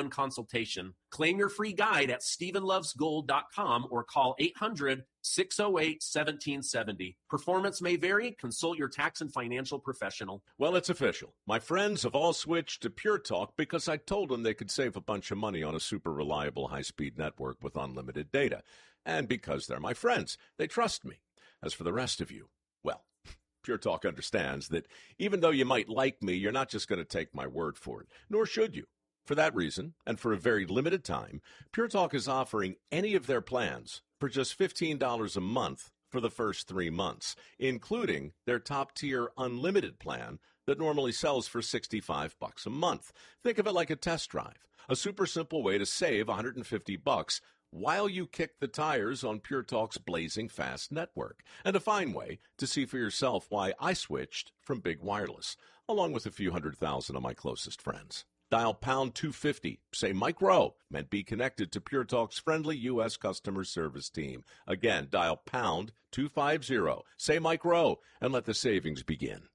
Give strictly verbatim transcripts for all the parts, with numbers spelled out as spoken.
one consultation. Claim your free guide at stephen loves gold dot com or call eight hundred, six oh eight, one seven seven oh. Performance may vary. Consult your tax and financial professional. Well, it's official. My friends have all switched to Pure Talk because I told them they could save a bunch of money on a super reliable high-speed network with unlimited data. And because they're my friends, they trust me. As for the rest of you, well, Pure Talk understands that even though you might like me, you're not just going to take my word for it, nor should you. For that reason, and for a very limited time, Pure Talk is offering any of their plans for just fifteen dollars a month for the first three months, including their top-tier unlimited plan that normally sells for sixty-five bucks a month. Think of it like a test drive, a super simple way to save one hundred fifty bucks while you kick the tires on Pure Talk's blazing fast network, and a fine way to see for yourself why I switched from Big Wireless, along with a few hundred thousand of my closest friends. Dial pound two fifty, say Mike Rowe, and be connected to Pure Talk's friendly U S customer service team. Again, dial pound two fifty, say Mike Rowe, and let the savings begin.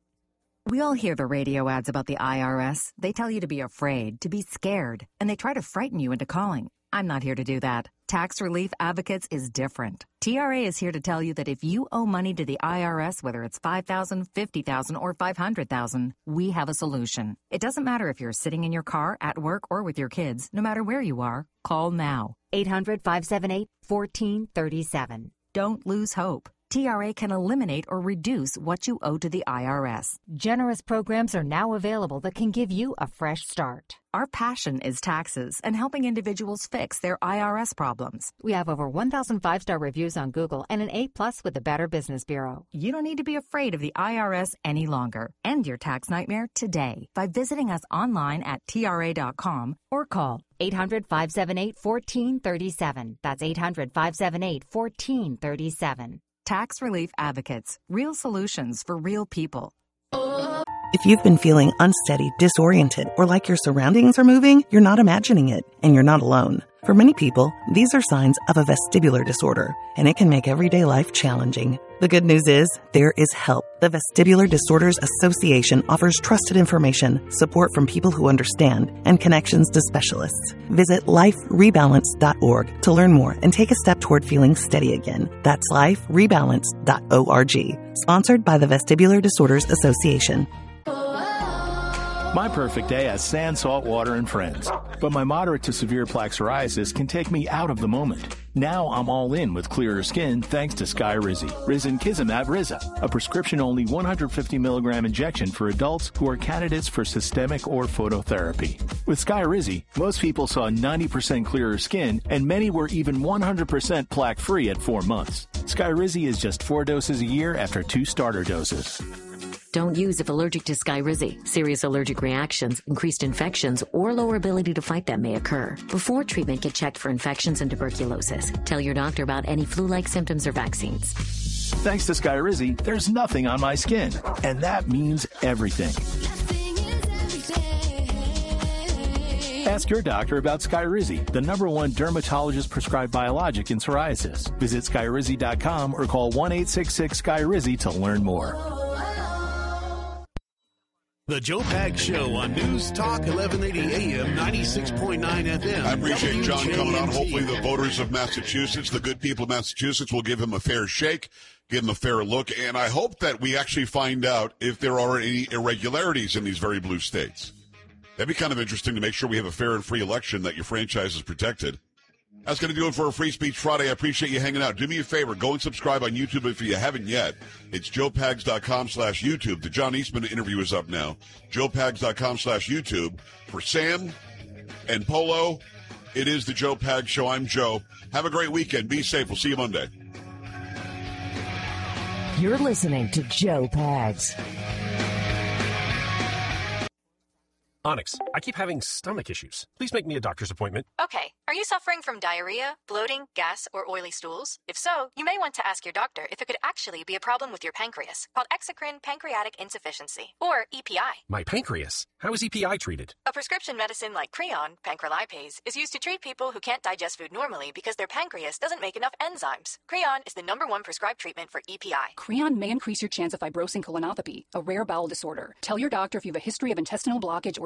We all hear the radio ads about the I R S. They tell you to be afraid, to be scared, and they try to frighten you into calling. I'm not here to do that. Tax Relief Advocates is different. T R A is here to tell you that if you owe money to the I R S, whether it's five thousand dollars, fifty thousand dollars, or five hundred thousand dollars, we have a solution. It doesn't matter if you're sitting in your car, at work, or with your kids. No matter where you are, call now. eight hundred, five seven eight, one four three seven. Don't lose hope. T R A can eliminate or reduce what you owe to the I R S. Generous programs are now available that can give you a fresh start. Our passion is taxes and helping individuals fix their I R S problems. We have over one thousand five-star reviews on Google and an A plus with the Better Business Bureau. You don't need to be afraid of the I R S any longer. End your tax nightmare today by visiting us online at T R A dot com or call eight hundred, five seven eight, one four three seven. That's eight hundred, five seven eight, one four three seven. Tax Relief Advocates. Real solutions for real people. If you've been feeling unsteady, disoriented, or like your surroundings are moving, you're not imagining it, and you're not alone. For many people, these are signs of a vestibular disorder, and it can make everyday life challenging. The good news is, there is help. The Vestibular Disorders Association offers trusted information, support from people who understand, and connections to specialists. Visit life rebalance dot org to learn more and take a step toward feeling steady again. That's life rebalance dot org. Sponsored by the Vestibular Disorders Association. My perfect day has sand, salt water, and friends. But my moderate to severe plaque psoriasis can take me out of the moment. Now I'm all in with clearer skin thanks to Skyrizi. Risankizumab Riza, a prescription-only one hundred fifty milligram injection for adults who are candidates for systemic or phototherapy. With Skyrizi, most people saw ninety percent clearer skin, and many were even one hundred percent plaque-free at four months. Skyrizi is just four doses a year after two starter doses. Don't use if allergic to Skyrizi. Serious allergic reactions, increased infections, or lower ability to fight them may occur. Before treatment, get checked for infections and tuberculosis. Tell your doctor about any flu-like symptoms or vaccines. Thanks to Skyrizi, there's nothing on my skin. And that means everything. Ask your doctor about Skyrizi, the number one dermatologist-prescribed biologic in psoriasis. Visit Skyrizi dot com or call one eight six six Sky Rizi to learn more. The Joe Pags Show on News Talk eleven eighty A M, ninety-six point nine F M. I appreciate John coming on. W J M T. Hopefully the voters of Massachusetts, the good people of Massachusetts, will give him a fair shake, give him a fair look, and I hope that we actually find out if there are any irregularities in these very blue states. That'd be kind of interesting to make sure we have a fair and free election, that your franchise is protected. That's going to do it for a Free Speech Friday. I appreciate you hanging out. Do me a favor. Go and subscribe on YouTube if you haven't yet. It's joe pags dot com slash YouTube. The John Eastman interview is up now. joe pags dot com slash YouTube. For Sam and Polo, it is the Joe Pags Show. I'm Joe. Have a great weekend. Be safe. We'll see you Monday. You're listening to Joe Pags. Onyx, I keep having stomach issues. Please make me a doctor's appointment. Okay. Are you suffering from diarrhea, bloating, gas, or oily stools? If so, you may want to ask your doctor if it could actually be a problem with your pancreas, called exocrine pancreatic insufficiency, or E P I. My pancreas? How is E P I treated? A prescription medicine like Creon, pancrelipase, is used to treat people who can't digest food normally because their pancreas doesn't make enough enzymes. Creon is the number one prescribed treatment for E P I. Creon may increase your chance of fibrosing colonopathy, a rare bowel disorder. Tell your doctor if you have a history of intestinal blockage or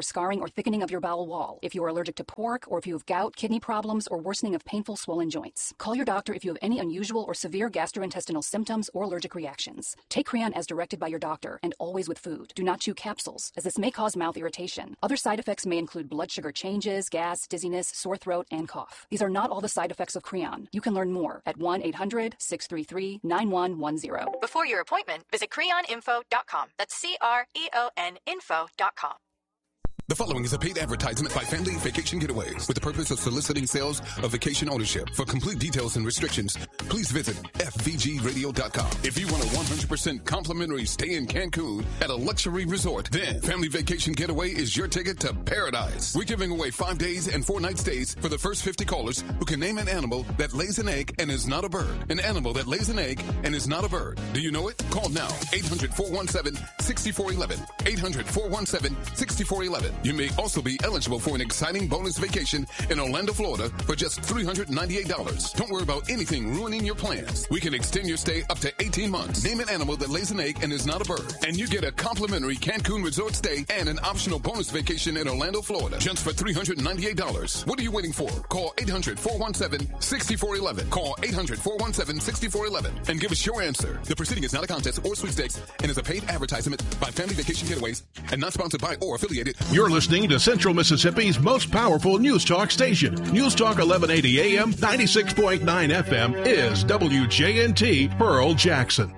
scarring or thickening of your bowel wall, if you are allergic to pork, or if you have gout, kidney problems, or worsening of painful swollen joints. Call your doctor if you have any unusual or severe gastrointestinal symptoms or allergic reactions. Take Creon as directed by your doctor and always with food. Do not chew capsules, as this may cause mouth irritation. Other side effects may include blood sugar changes, gas, dizziness, sore throat, and cough. These are not all the side effects of Creon. You can learn more at one eight hundred six three three nine one one zero. Before your appointment, visit creon info dot com. That's C R E O N info dot com. The following is a paid advertisement by Family Vacation Getaways with the purpose of soliciting sales of vacation ownership. For complete details and restrictions, please visit F V G radio dot com. If you want a one hundred percent complimentary stay in Cancun at a luxury resort, then Family Vacation Getaway is your ticket to paradise. We're giving away five days and four night stays for the first fifty callers who can name an animal that lays an egg and is not a bird. An animal that lays an egg and is not a bird. Do you know it? Call now. eight hundred four one seven six four one one. eight hundred four one seven six four one one. You may also be eligible for an exciting bonus vacation in Orlando, Florida for just three hundred ninety-eight dollars. Don't worry about anything ruining your plans. We can extend your stay up to eighteen months. Name an animal that lays an egg and is not a bird. And you get a complimentary Cancun resort stay and an optional bonus vacation in Orlando, Florida just for three hundred ninety-eight dollars. What are you waiting for? Call eight hundred four one seven six four one one. Call eight hundred four one seven six four one one and give us your answer. The proceeding is not a contest or sweepstakes and is a paid advertisement by Family Vacation Getaways and not sponsored by or affiliated. You're listening to Central Mississippi's most powerful news talk station. News Talk eleven eighty A M, ninety-six point nine F M is W J N T Pearl Jackson.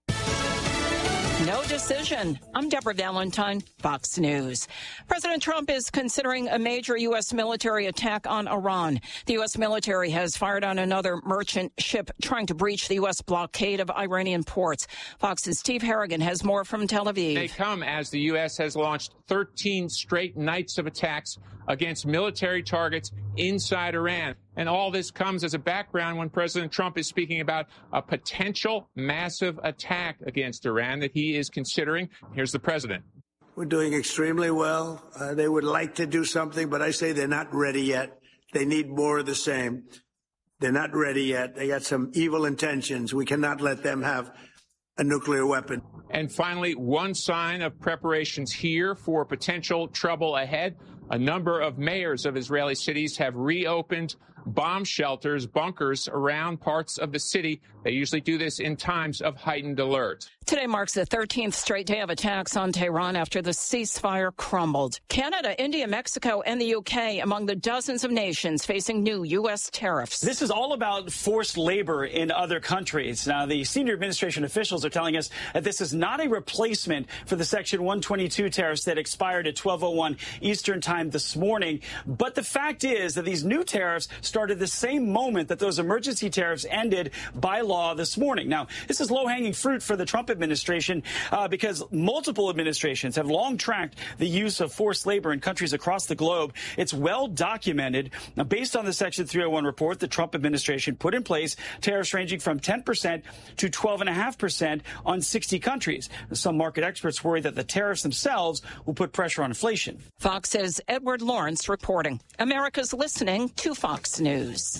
No decision. I'm Deborah Valentine, Fox News. President Trump is considering a major U S military attack on Iran. The U S military has fired on another merchant ship trying to breach the U S blockade of Iranian ports. Fox's Steve Harrigan has more from Tel Aviv. They come as the U S has launched thirteen straight nights of attacks against military targets inside Iran. And all this comes as a background when President Trump is speaking about a potential massive attack against Iran that he is considering. Here's the president. We're doing extremely well. Uh, they would like to do something, but I say they're not ready yet. They need more of the same. They're not ready yet. They got some evil intentions. We cannot let them have a nuclear weapon. And finally, one sign of preparations here for potential trouble ahead. A number of mayors of Israeli cities have reopened bomb shelters, bunkers around parts of the city. They usually do this in times of heightened alert. Today marks the thirteenth straight day of attacks on Tehran after the ceasefire crumbled. Canada, India, Mexico, and the U K among the dozens of nations facing new U S tariffs. This is all about forced labor in other countries. Now, the senior administration officials are telling us that this is not a replacement for the Section one twenty-two tariffs that expired at twelve oh one Eastern Time this morning. But the fact is that these new tariffs started the same moment that those emergency tariffs ended by law this morning. Now, this is low-hanging fruit for the Trump administration uh, because multiple administrations have long tracked the use of forced labor in countries across the globe. It's well documented. Now, based on the Section three oh one report, the Trump administration put in place tariffs ranging from ten percent to twelve point five percent on sixty countries. Some market experts worry that the tariffs themselves will put pressure on inflation. Fox says Edward Lawrence reporting. America's listening to Fox News.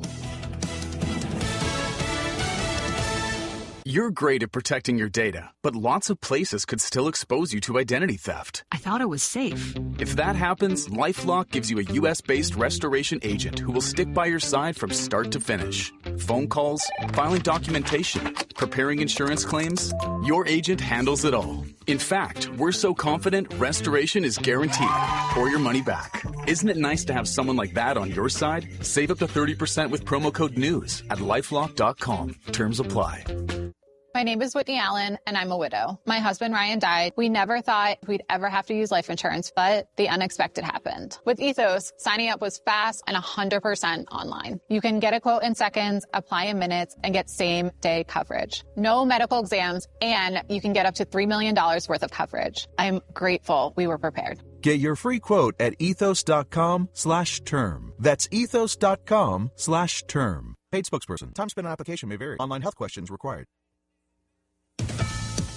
You're great at protecting your data, but lots of places could still expose you to identity theft. I thought it was safe. If that happens, LifeLock gives you a U S-based restoration agent who will stick by your side from start to finish. Phone calls, filing documentation, preparing insurance claims, your agent handles it all. In fact, we're so confident restoration is guaranteed or your money back. Isn't it nice to have someone like that on your side? Save up to thirty percent with promo code NEWS at lifelock dot com. Terms apply. My name is Whitney Allen, and I'm a widow. My husband, Ryan, died. We never thought we'd ever have to use life insurance, but the unexpected happened. With Ethos, signing up was fast and one hundred percent online. You can get a quote in seconds, apply in minutes, and get same-day coverage. No medical exams, and you can get up to three million dollars worth of coverage. I'm grateful we were prepared. Get your free quote at ethos.com slash term. That's ethos.com slash term. Paid spokesperson. Time spent on application may vary. Online health questions required.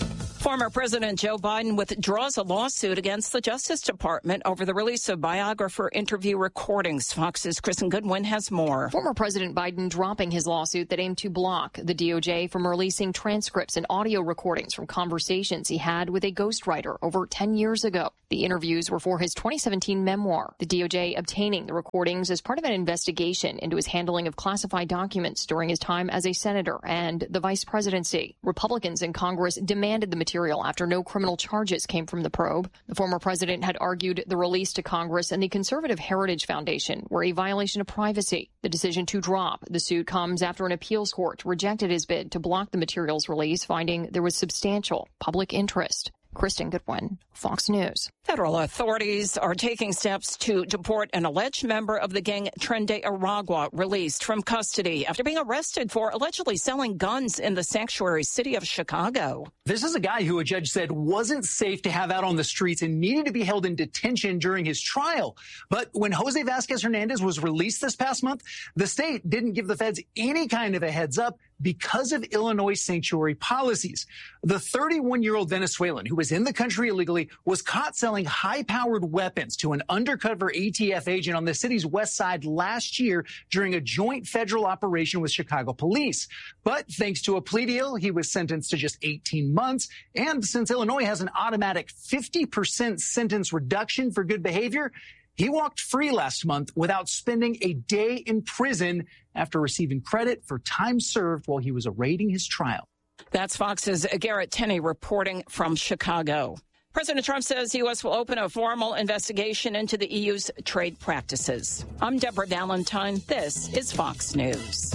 Former President Joe Biden withdraws a lawsuit against the Justice Department over the release of biographer interview recordings. Fox's Kristen Goodwin has more. Former President Biden dropping his lawsuit that aimed to block the D O J from releasing transcripts and audio recordings from conversations he had with a ghostwriter over ten years ago. The interviews were for his twenty seventeen memoir. The D O J obtaining the recordings as part of an investigation into his handling of classified documents during his time as a senator and the vice presidency. Republicans in Congress demanded the material after no criminal charges came from the probe. The former president had argued the release to Congress and the Conservative Heritage Foundation were a violation of privacy. The decision to drop the suit comes after an appeals court rejected his bid to block the material's release, finding there was substantial public interest. Kristen Goodwin, Fox News. Federal authorities are taking steps to deport an alleged member of the gang Tren de Aragua, released from custody after being arrested for allegedly selling guns in the sanctuary city of Chicago. This is a guy who a judge said wasn't safe to have out on the streets and needed to be held in detention during his trial. But when Jose Vasquez Hernandez was released this past month, the state didn't give the feds any kind of a heads up because of Illinois sanctuary policies. The thirty-one-year-old Venezuelan who was in the country illegally was caught selling high-powered weapons to an undercover A T F agent on the city's west side last year during a joint federal operation with Chicago police. But thanks to a plea deal, he was sentenced to just eighteen months. And since Illinois has an automatic fifty percent sentence reduction for good behavior, he walked free last month without spending a day in prison after receiving credit for time served while he was awaiting his trial. That's Fox's Garrett Tenney reporting from Chicago. President Trump says the U S will open a formal investigation into the E U's trade practices. I'm Deborah Valentine. This is Fox News.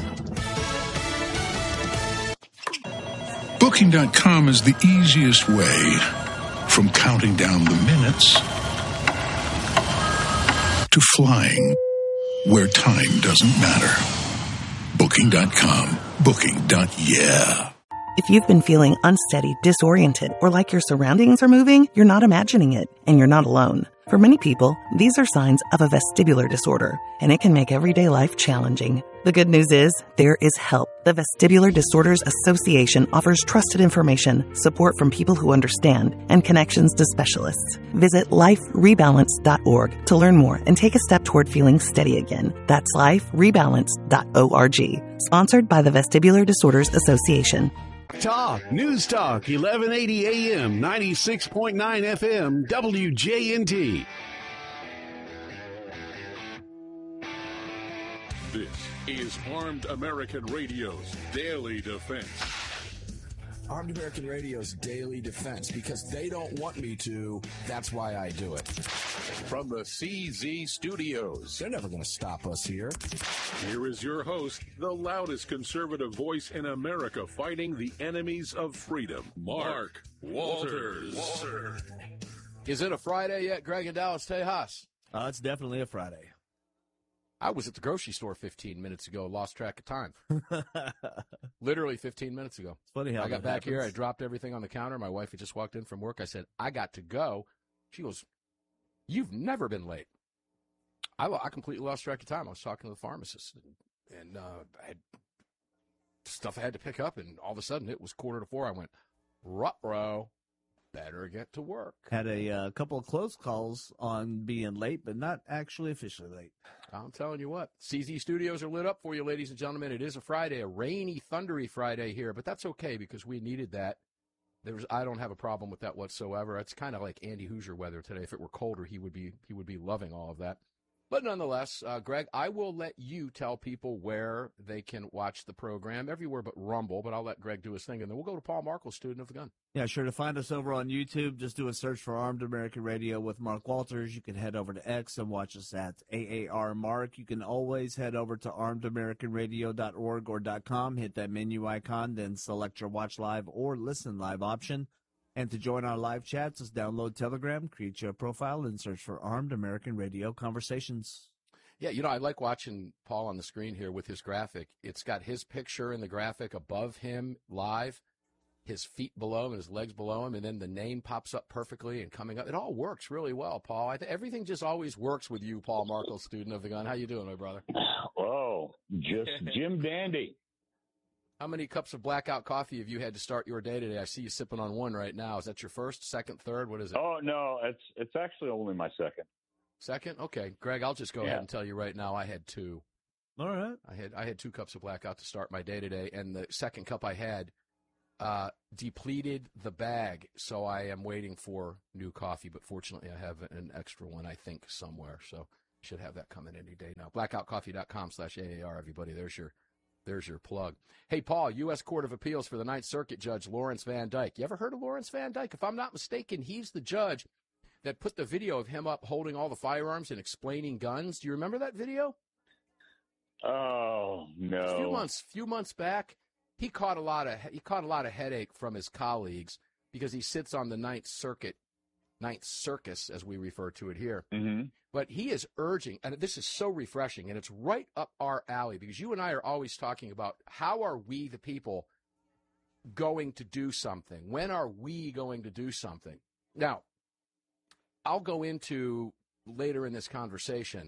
Booking dot com is the easiest way from counting down the minutes to flying where time doesn't matter. Booking dot com. Booking. Yeah. If you've been feeling unsteady, disoriented, or like your surroundings are moving, you're not imagining it, and you're not alone. For many people, these are signs of a vestibular disorder, and it can make everyday life challenging. The good news is, there is help. The Vestibular Disorders Association offers trusted information, support from people who understand, and connections to specialists. Visit life rebalance dot org to learn more and take a step toward feeling steady again. That's life rebalance dot org. Sponsored by the Vestibular Disorders Association. Talk, News Talk, eleven eighty A M, ninety-six point nine F M, W J N T. This is Armed American Radio's Daily Defense. Armed American Radio's Daily Defense, because they don't want me to, that's why I do it. From the C Z Studios. They're never going to stop us here. Here is your host, the loudest conservative voice in America fighting the enemies of freedom, Mark Walters. Walter. Is it a Friday yet, Greg and Dallas Tejas? Uh, it's definitely a Friday. I was at the grocery store fifteen minutes ago, lost track of time. Literally fifteen minutes ago. It's funny how I got that back happens. here, I dropped everything on the counter. My wife had just walked in from work. I said, I got to go. She goes, you've never been late. I, I completely lost track of time. I was talking to the pharmacist, and, and uh, I had stuff I had to pick up, and all of a sudden it was quarter to four. I went, ruh-roh, better get to work. Had a uh, couple of close calls on being late, but not actually officially late. I'm telling you what, C Z Studios are lit up for you, ladies and gentlemen. It is a Friday, a rainy, thundery Friday here, but that's okay because we needed that. There was, I don't have a problem with that whatsoever. It's kind of like Andy Hoosier weather today. If it were colder, he would be he would be loving all of that. But nonetheless, uh, Greg, I will let you tell people where they can watch the program, everywhere but Rumble, but I'll let Greg do his thing, and then we'll go to Paul Markle, Student of the Gun. Yeah, sure. To find us over on YouTube, just do a search for Armed American Radio with Mark Walters. You can head over to X and watch us at A A R Mark. You can always head over to armed american radio dot org or .com, hit that menu icon, then select your watch live or listen live option. And to join our live chats, just download Telegram, create your profile, and search for Armed American Radio Conversations. Yeah, you know, I like watching Paul on the screen here with his graphic. It's got his picture in the graphic above him live, his feet below him, his legs below him, and then the name pops up perfectly and coming up. It all works really well, Paul. I th- everything just always works with you, Paul Markle, Student of the Gun. How you doing, my brother? Oh, just Jim Dandy. How many cups of blackout coffee have you had to start your day today? I see you sipping on one right now. Is that your first, second, third? What is it? Oh, no, it's it's actually only my second. Second? Okay. Greg, I'll just go Yeah. ahead and tell you right now I had two. All right. I had I had two cups of blackout to start my day today, and the second cup I had uh, depleted the bag, so I am waiting for new coffee. But fortunately, I have an extra one, I think, somewhere. So should have that coming any day now. blackout coffee dot com slash A A R, everybody. There's your there's your plug. Hey, Paul, U S Court of Appeals for the Ninth Circuit Judge Lawrence Van Dyke. You ever heard of Lawrence Van Dyke? If I'm not mistaken, he's the judge that put the video of him up holding all the firearms and explaining guns. Do you remember that video? Oh, no. A few months, few months back, he caught a lot of he caught a lot of headache from his colleagues because he sits on the Ninth Circuit, Ninth Circus, as we refer to it here. Mm-hmm. But he is urging, and this is so refreshing, and it's right up our alley because you and I are always talking about how are we, the people, going to do something? When are we going to do something? Now, I'll go into later in this conversation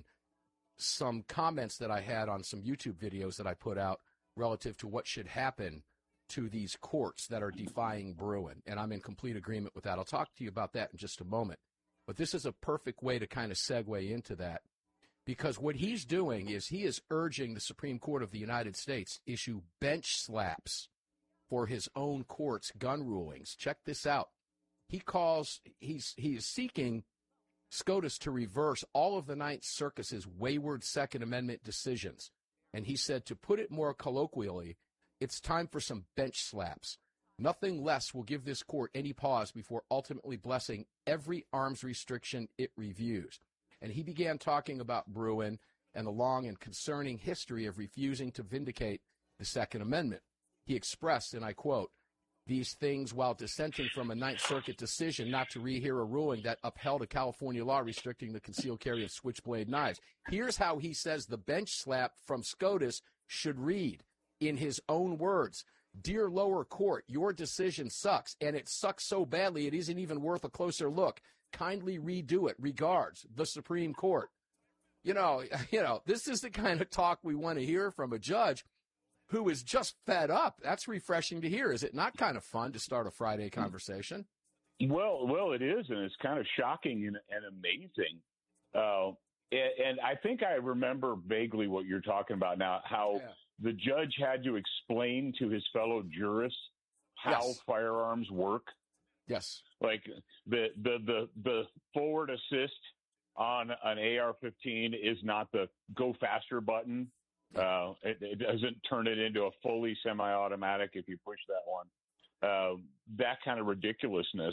some comments that I had on some YouTube videos that I put out relative to what should happen to these courts that are defying Bruen, and I'm in complete agreement with that. I'll talk to you about that in just a moment. But this is a perfect way to kind of segue into that, because what he's doing is he is urging the Supreme Court of the United States issue bench slaps for his own court's gun rulings. Check this out. He calls, he's he is seeking SCOTUS to reverse all of the Ninth Circus's wayward Second Amendment decisions. And he said, to put it more colloquially, it's time for some bench slaps. Nothing less will give this court any pause before ultimately blessing every arms restriction it reviews. And he began talking about Bruen and the long and concerning history of refusing to vindicate the Second Amendment. He expressed, and I quote, these things while dissenting from a Ninth Circuit decision not to rehear a ruling that upheld a California law restricting the concealed carry of switchblade knives. Here's how he says the bench slap from SCOTUS should read, in his own words. Dear lower court, your decision sucks, and it sucks so badly it isn't even worth a closer look. Kindly redo it. Regards, the Supreme Court. You know, you know, this is the kind of talk we want to hear from a judge who is just fed up. That's refreshing to hear. Is it not kind of fun to start a Friday conversation? Well, well, it is, and it's kind of shocking and, and amazing. Uh, and, and I think I remember vaguely what you're talking about now, how yeah. the judge had to explain to his fellow jurists how yes. firearms work. Yes. Like the, the, the, the forward assist on an A R fifteen is not the go faster button. Uh, it, it doesn't turn it into a fully semi-automatic if you push that one. Uh, that kind of ridiculousness.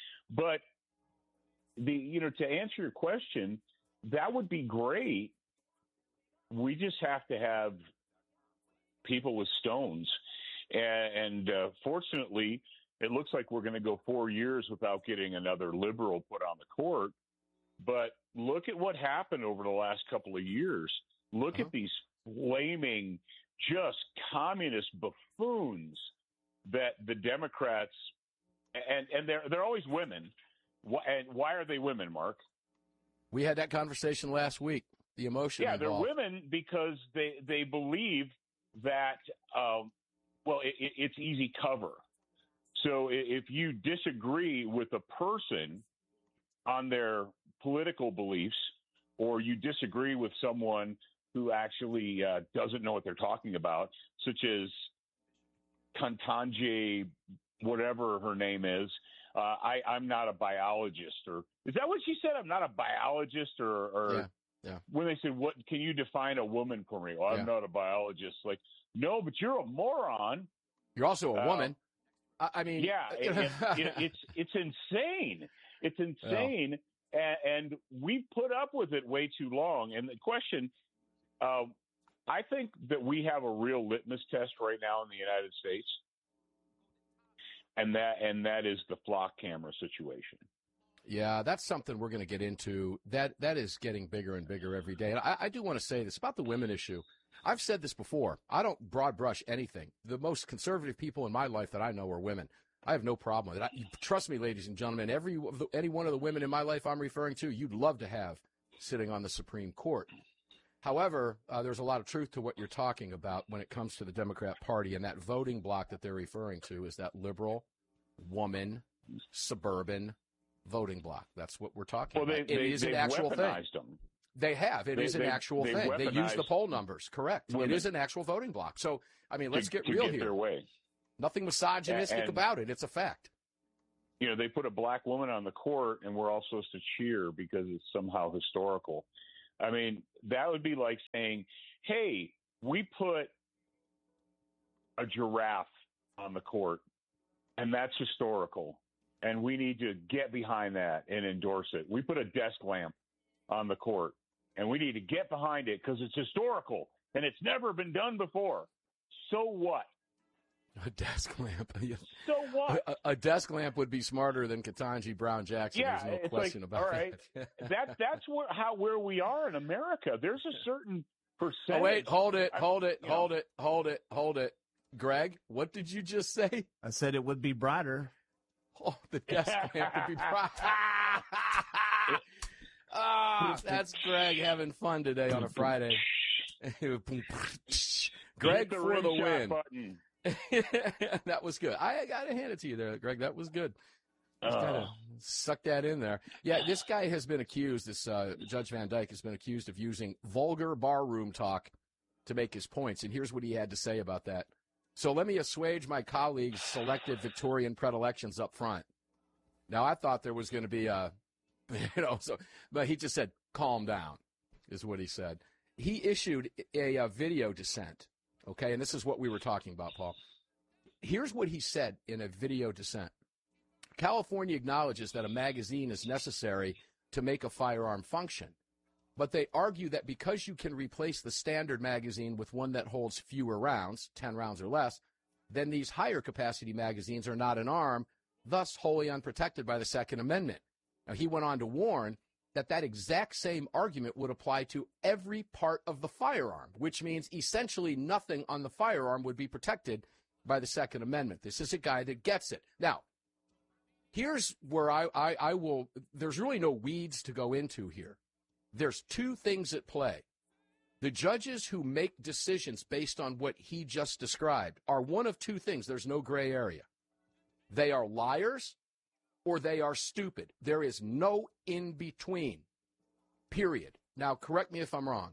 But the, you know, to answer your question, that would be great. We just have to have people with stones. And, and uh, fortunately, it looks like we're going to go four years without getting another liberal put on the court. But look at what happened over the last couple of years. Look uh-huh. at these flaming, just communist buffoons that the Democrats, and, and they're, they're always women. And why are they women, Mark? We had that conversation last week. The emotion Yeah, involved. They're women because they, they believe that, um, well, it, it, it's easy cover. So if you disagree with a person on their political beliefs, or you disagree with someone who actually uh, doesn't know what they're talking about, such as Kantanji, whatever her name is, uh, I, I'm not a biologist. Or is that what she said? I'm not a biologist. Or, or yeah. Yeah. when they said, "What can you define a woman for me?" Well, I'm yeah. not a biologist. Like, no, but you're a moron. You're also a uh, woman. I, I mean, yeah, it, it, it, it's it's insane. It's insane, well. and, and we put up with it way too long. And the question. Uh, I think that we have a real litmus test right now in the United States, and that and that is the flock camera situation. Yeah, that's something we're going to get into. That that is getting bigger and bigger every day. And I, I do want to say this about the women issue. I've said this before. I don't broad brush anything. The most conservative people in my life that I know are women. I have no problem with it. I, trust me, ladies and gentlemen, every any one of the women in my life I'm referring to, you'd love to have sitting on the Supreme Court. However, uh, there's a lot of truth to what you're talking about when it comes to the Democrat Party, and that voting bloc that they're referring to is that liberal, woman, suburban voting bloc. That's what we're talking well, about. They, it they, is an actual thing. Them. They have. It they, is an they, actual they thing. They use the poll numbers. Correct. Women. It is an actual voting bloc. So, I mean, let's to, get to real get here. Their way. Nothing misogynistic and, about it. It's a fact. You know, they put a black woman on the court, and we're all supposed to cheer because it's somehow historical. I mean, that would be like saying, hey, we put a giraffe on the court, and that's historical, and we need to get behind that and endorse it. We put a desk lamp on the court, and we need to get behind it because it's historical, and it's never been done before. So what? A desk lamp. So what? A, a desk lamp would be smarter than Ketanji Brown Jackson. Yeah, There's no it's question like, about all right, that. that that's where how where we are in America. There's a certain percentage. Oh, wait, hold it, hold it, I, hold know. it, hold it, hold it. Greg, what did you just say? I said it would be brighter. Oh, the desk lamp would be brighter. Ah, that's Greg having fun today on a Friday. Greg the for the win. Button. That was good. I got to hand it to you there, Greg. That was good. Just Oh. kind of suck that in there. Yeah, this guy has been accused, this uh, Judge Van Dyke has been accused of using vulgar barroom talk to make his points. And here's what he had to say about that. So let me assuage my colleagues' selected Victorian predilections up front. Now, I thought there was going to be a, you know, so, but he just said, calm down, is what he said. He issued a, a video dissent. Okay, and this is what we were talking about, Paul. Here's what he said in a video dissent. California acknowledges that a magazine is necessary to make a firearm function, but they argue that because you can replace the standard magazine with one that holds fewer rounds, ten rounds or less, then these higher capacity magazines are not an arm, thus wholly unprotected by the Second Amendment. Now, he went on to warn that that exact same argument would apply to every part of the firearm, which means essentially nothing on the firearm would be protected by the Second Amendment. This is a guy that gets it. Now, here's where I, I, I will, there's really no weeds to go into here. There's two things at play. The judges who make decisions based on what he just described are one of two things. There's no gray area. They are liars or they are stupid. There is no in between, period. Now, correct me if I'm wrong.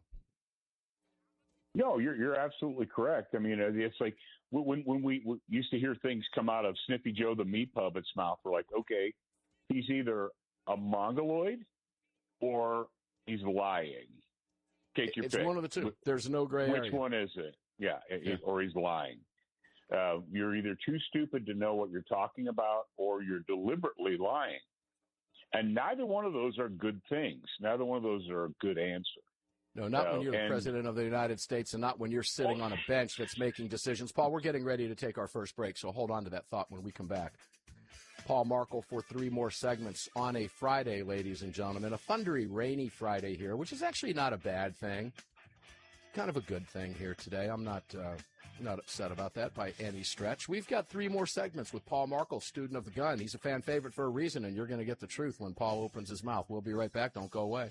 No, you're you're absolutely correct. I mean, it's like when when we used to hear things come out of Sniffy Joe the meat puppet's mouth, we're like, okay, he's either a mongoloid or he's lying. Take your It's pick. one of the two. There's no gray Which area. one is it? Yeah, it, Yeah. or he's lying. Uh, you're either too stupid to know what you're talking about, or you're deliberately lying. And neither one of those are good things. Neither one of those are a good answer. No, not Uh, when you're the and- president of the United States and not when you're sitting on a bench that's making decisions. Paul, we're getting ready to take our first break, so hold on to that thought when we come back. Paul Markel for three more segments on a Friday, ladies and gentlemen. A thundery, rainy Friday here, which is actually not a bad thing. Kind of a good thing here today. I'm not uh, not upset about that by any stretch. We've got three more segments with Paul Markel, student of the gun. He's a fan favorite for a reason, and you're going to get the truth when Paul opens his mouth. We'll be right back. Don't go away.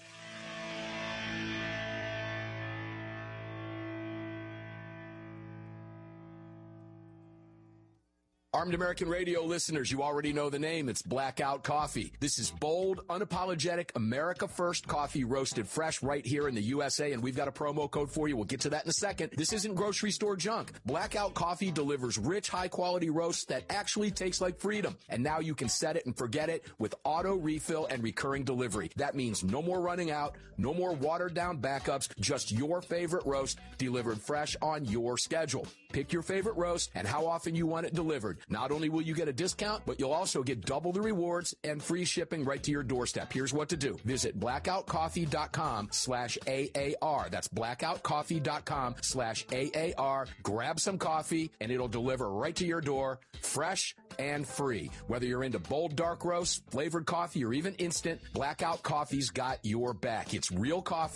Armed American Radio listeners, you already know the name. It's Blackout Coffee. This is bold, unapologetic, America First coffee roasted fresh right here in the U S A, and we've got a promo code for you. We'll get to that in a second. This isn't grocery store junk. Blackout Coffee delivers rich, high-quality roasts that actually taste like freedom. And now you can set it and forget it with auto refill and recurring delivery. That means no more running out, no more watered-down backups, just your favorite roast delivered fresh on your schedule. Pick your favorite roast and how often you want it delivered. Not only will you get a discount, but you'll also get double the rewards and free shipping right to your doorstep. Here's what to do. Visit blackoutcoffee.com slash AAR. That's blackoutcoffee.com slash AAR. Grab some coffee and it'll deliver right to your door, fresh and free. Whether you're into bold dark roast, flavored coffee, or even instant, Blackout Coffee's got your back. It's real coffee,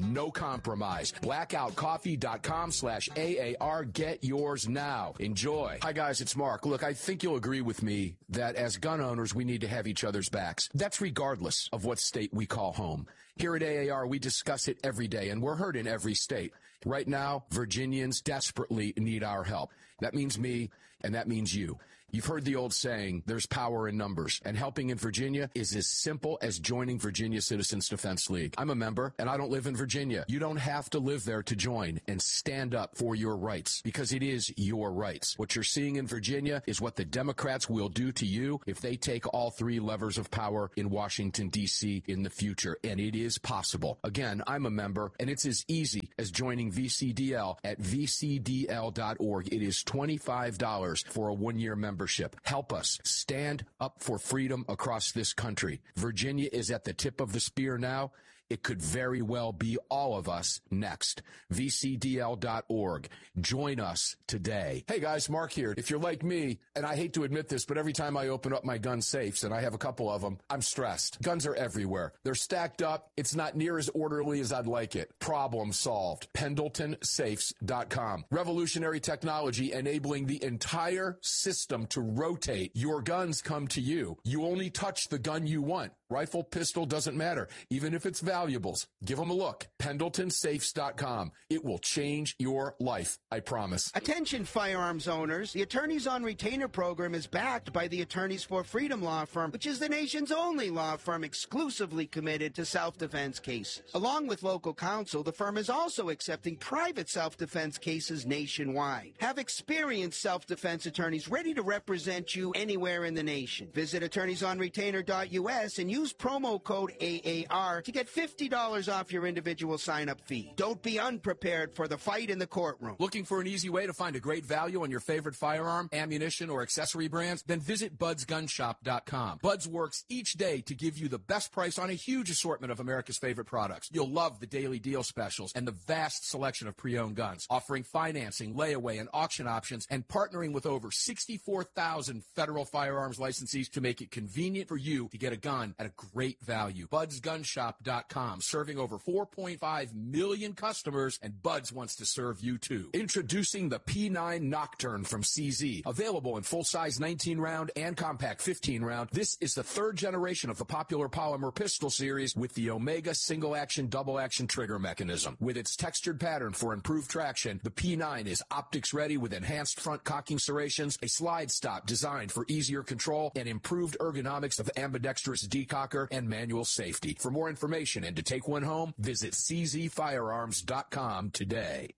no compromise. blackoutcoffee.com slash AAR. Get yours now. Enjoy. Hi, guys. It's Mark. Look, I think you'll agree with me that as gun owners, we need to have each other's backs. That's regardless of what state we call home. Here at A A R, we discuss it every day, and we're heard in every state. Right now, Virginians desperately need our help. That means me, and that means you. You've heard the old saying, there's power in numbers, and helping in Virginia is as simple as joining Virginia Citizens Defense League. I'm a member, and I don't live in Virginia. You don't have to live there to join and stand up for your rights, because it is your rights. What you're seeing in Virginia is what the Democrats will do to you if they take all three levers of power in Washington, D C in the future, and it is possible. Again, I'm a member, and it's as easy as joining V C D L at V C D L dot org. It is twenty-five dollars for a one-year membership. Help us stand up for freedom across this country. Virginia is at the tip of the spear now. It could very well be all of us next. V C D L dot org. Join us today. Hey guys, Mark here. If you're like me, and I hate to admit this, but every time I open up my gun safes, and I have a couple of them, I'm stressed. Guns are everywhere. They're stacked up. It's not near as orderly as I'd like it. Problem solved. Pendleton Safes dot com. Revolutionary technology enabling the entire system to rotate. Your guns come to you. You only touch the gun you want. Rifle, pistol, doesn't matter. Even if it's valuables, give them a look. Pendleton Safes dot com. It will change your life, I promise. Attention firearms owners. The Attorneys on Retainer program is backed by the Attorneys for Freedom law firm, which is the nation's only law firm exclusively committed to self-defense cases. Along with local counsel, the firm is also accepting private self-defense cases nationwide. Have experienced self-defense attorneys ready to represent you anywhere in the nation. Visit attorneys on retainer dot U S and use Use promo code A A R to get fifty dollars off your individual sign-up fee. Don't be unprepared for the fight in the courtroom. Looking for an easy way to find a great value on your favorite firearm, ammunition, or accessory brands? Then visit buds gun shop dot com. Buds works each day to give you the best price on a huge assortment of America's favorite products. You'll love the daily deal specials and the vast selection of pre-owned guns, offering financing, layaway, and auction options, and partnering with over sixty-four thousand federal firearms licensees to make it convenient for you to get a gun at a great value. buds gun shop dot com, serving over four point five million customers, and Buds wants to serve you too. Introducing the P nine Nocturne from C Z. Available in full-size nineteen round and compact fifteen round, this is the third generation of the popular polymer pistol series with the Omega single-action, double-action trigger mechanism. With its textured pattern for improved traction, the P nine is optics-ready with enhanced front cocking serrations, a slide stop designed for easier control, and improved ergonomics of ambidextrous decocker and manual safety. For more information and to take one home, visit C Z firearms dot com today.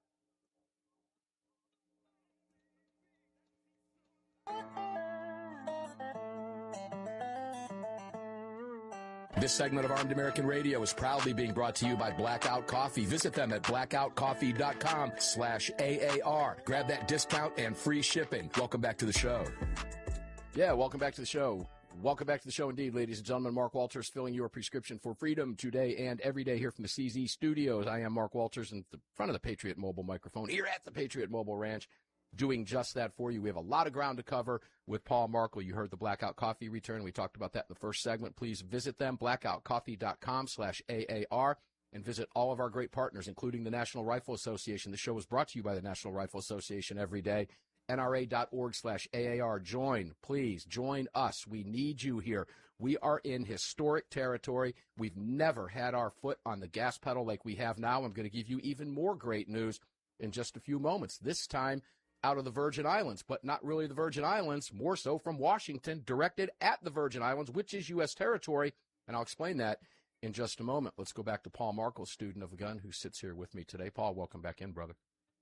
This segment of Armed American Radio is proudly being brought to you by Blackout Coffee. Visit them at blackout coffee dot com slash A A R. Grab that discount and free shipping. Welcome back to the show. Yeah, welcome back to the show. Welcome back to the show indeed, ladies and gentlemen. Mark Walters filling your prescription for freedom today and every day here from the C Z studios. I am Mark Walters in the front of the Patriot Mobile microphone here at the Patriot Mobile Ranch, doing just that for you. We have a lot of ground to cover with Paul Markle. You heard the Blackout Coffee return. We talked about that in the first segment. Please visit them, blackout coffee dot com slash A A R, and visit all of our great partners, including the National Rifle Association. The show is brought to you by the National Rifle Association every day. N R A dot org slash A A R. Join, please, join us. We need you here. We are in historic territory. We've never had our foot on the gas pedal like we have now. I'm going to give you even more great news in just a few moments, this time out of the Virgin Islands, but not really the Virgin Islands, more so from Washington, directed at the Virgin Islands, which is U S territory, and I'll explain that in just a moment. Let's go back to Paul Markle, student of a gun, who sits here with me today. Paul, welcome back in, brother.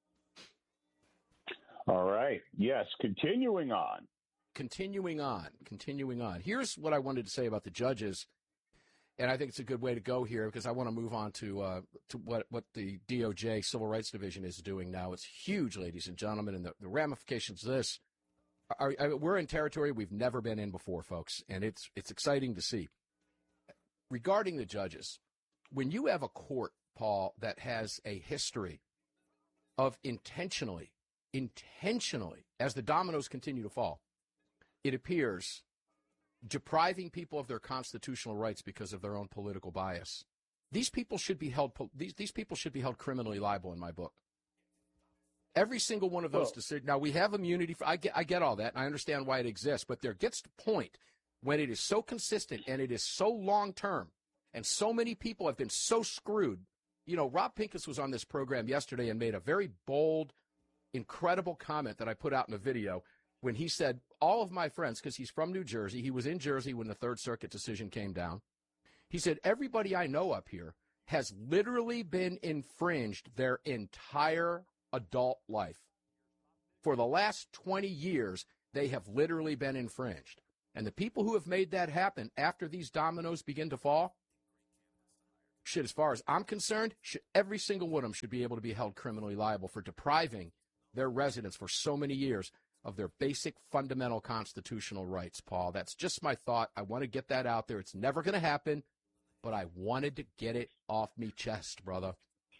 All right. Yes, continuing on. Continuing on. Continuing on. Here's what I wanted to say about the judges, and I think it's a good way to go here because I want to move on to uh, to what, what the D O J Civil Rights Division is doing now. It's huge, ladies and gentlemen, and the, the ramifications of this. Are, are, we're in territory we've never been in before, folks, and it's it's exciting to see. Regarding the judges, when you have a court, Paul, that has a history of intentionally intentionally, as the dominoes continue to fall, it appears depriving people of their constitutional rights because of their own political bias, These people should be held. These these people should be held criminally liable in my book. Every single one of those well, decisions. Now we have immunity. For, I get I get all that, and I understand why it exists. But there gets to a point when it is so consistent and it is so long term, and so many people have been so screwed. You know, Rob Pincus was on this program yesterday and made a very bold, incredible comment that I put out in a video when he said, all of my friends, because he's from New Jersey, he was in Jersey when the Third Circuit decision came down. He said, everybody I know up here has literally been infringed their entire adult life. For the last twenty years, they have literally been infringed. And the people who have made that happen after these dominoes begin to fall, should, as far as I'm concerned, should, every single one of them should be able to be held criminally liable for depriving their residents for so many years of their basic fundamental constitutional rights, Paul. That's just my thought. I want to get that out there. It's never going to happen, but I wanted to get it off me chest, brother.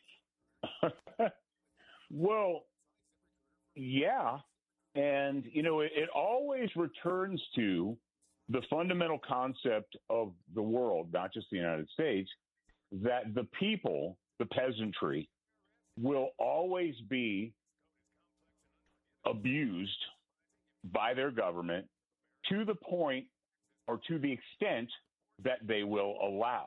Well, yeah. And, you know, it, it always returns to the fundamental concept of the world, not just the United States, that the people, the peasantry, will always be abused by their government to the point or to the extent that they will allow.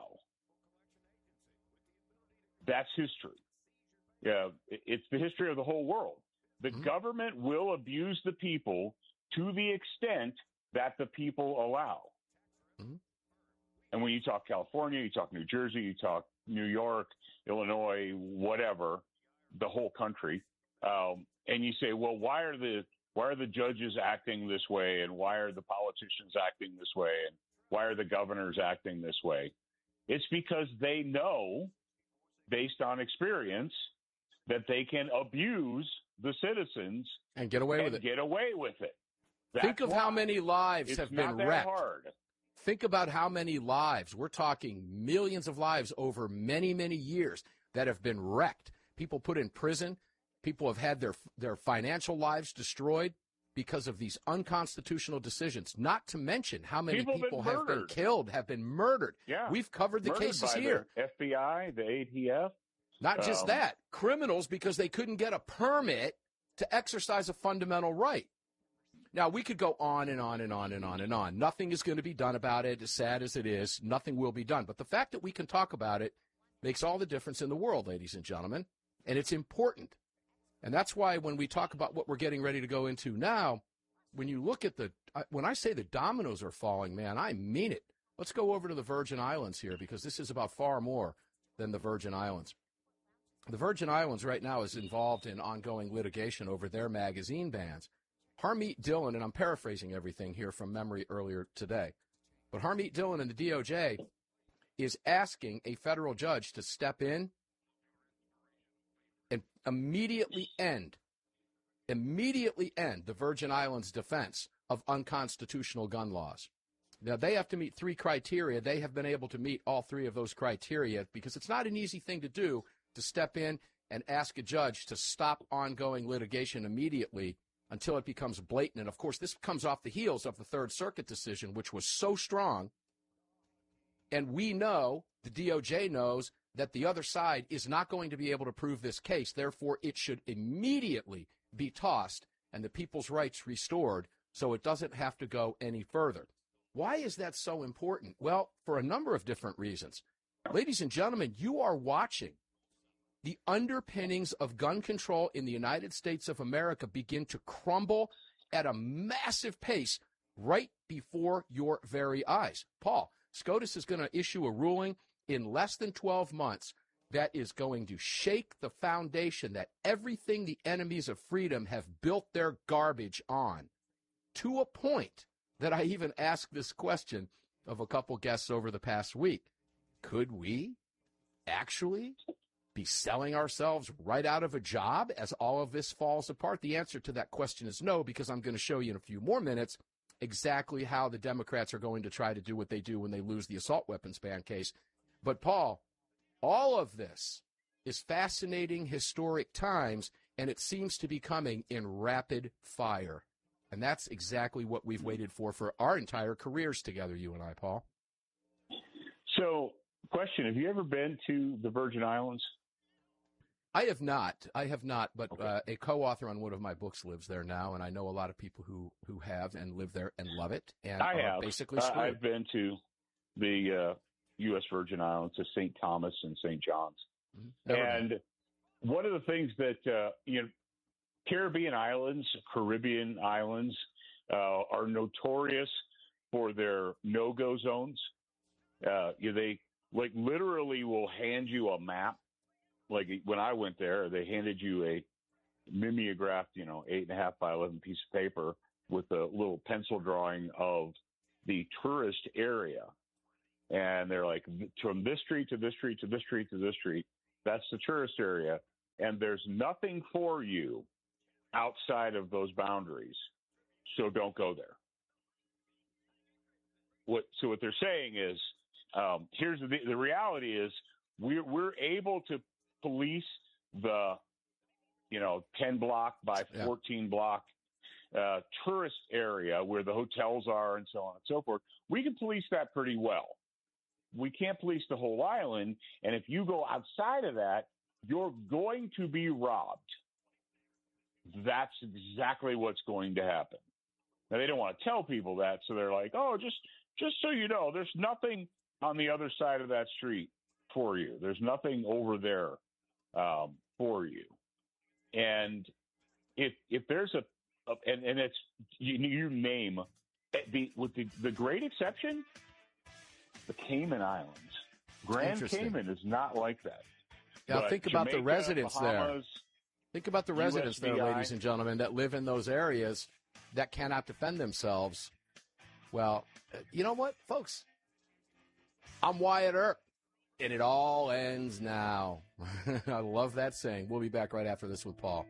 That's history. Yeah, it's the history of the whole world. The mm-hmm. government will abuse the people to the extent that the people allow. Mm-hmm. And when you talk California, you talk New Jersey, you talk New York, Illinois, whatever, the whole country, um, and you say, well, why are the why are the judges acting this way, and why are the politicians acting this way, and why are the governors acting this way? It's because they know, based on experience, that they can abuse the citizens and get away and with it. Get away with it. That's Think of why. how many lives it's have not been that wrecked. Hard. Think about how many lives, we're talking millions of lives over many, many years that have been wrecked. People put in prison. People have had their their financial lives destroyed because of these unconstitutional decisions, not to mention how many people, people been have been killed, have been murdered. Yeah. We've covered the Murdered cases by here. The F B I, the A T F. Not just um, that. Criminals because they couldn't get a permit to exercise a fundamental right. Now, we could go on and on and on and on and on. Nothing is going to be done about it, as sad as it is. Nothing will be done. But the fact that we can talk about it makes all the difference in the world, ladies and gentlemen. And it's important. And that's why when we talk about what we're getting ready to go into now, when you look at the, when I say the dominoes are falling, man, I mean it. Let's go over to the Virgin Islands here, because this is about far more than the Virgin Islands. The Virgin Islands right now is involved in ongoing litigation over their magazine bans. Harmeet Dillon, and I'm paraphrasing everything here from memory earlier today, but Harmeet Dillon and the D O J is asking a federal judge to step in and immediately end, immediately end the Virgin Islands' defense of unconstitutional gun laws. Now, they have to meet three criteria. They have been able to meet all three of those criteria, because it's not an easy thing to do to step in and ask a judge to stop ongoing litigation immediately until it becomes blatant. And, of course, this comes off the heels of the Third Circuit decision, which was so strong. And we know, the D O J knows, that the other side is not going to be able to prove this case. Therefore, it should immediately be tossed and the people's rights restored so it doesn't have to go any further. Why is that so important? Well, for a number of different reasons. Ladies and gentlemen, you are watching the underpinnings of gun control in the United States of America begin to crumble at a massive pace right before your very eyes. Paul, SCOTUS is going to issue a ruling in less than twelve months that is going to shake the foundation that everything the enemies of freedom have built their garbage on, to a point that I even asked this question of a couple guests over the past week. Could we actually be selling ourselves right out of a job as all of this falls apart? The answer to that question is no, because I'm going to show you in a few more minutes exactly how the Democrats are going to try to do what they do when they lose the assault weapons ban case. But, Paul, all of this is fascinating, historic times, and it seems to be coming in rapid fire. And that's exactly what we've waited for for our entire careers together, you and I, Paul. So question: have you ever been to the Virgin Islands? I have not. I have not, but okay. uh, a co-author on one of my books lives there now, and I know a lot of people who, who have and live there and love it. And I are have. Basically, uh, I've been to the uh, U S Virgin Islands, to Saint Thomas and Saint John's, mm-hmm. and been. one of the things that uh, you know, Caribbean islands, Caribbean islands, uh, are notorious for their no-go zones. Uh, you know, they like literally will hand you a map. Like when I went there, they handed you a mimeographed, you know, eight and a half by eleven piece of paper with a little pencil drawing of the tourist area. And they're like, from this street to this street to this street to this street, that's the tourist area. And there's nothing for you outside of those boundaries. So don't go there. What, so what they're saying is, um, here's the, the reality is we're, we're able to police the, you know, ten block by fourteen yeah. block uh, tourist area where the hotels are and so on and so forth. We can police that pretty well. We can't police the whole island. And if you go outside of that, you're going to be robbed. That's exactly what's going to happen. Now, they don't want to tell people that. So they're like, oh, just, just so you know, there's nothing on the other side of that street for you. There's nothing over there um, for you. And if if there's a, a and, and it's you, you name the with the, the great exception, the Cayman Islands. Grand Cayman is not like that. Now but think about Jamaica, the residents Bahamas, there. Think about the residents U S V I. there, ladies and gentlemen, that live in those areas that cannot defend themselves. Well, you know what, folks? I'm Wyatt Earp, and it all ends now. I love that saying. We'll be back right after this with Paul.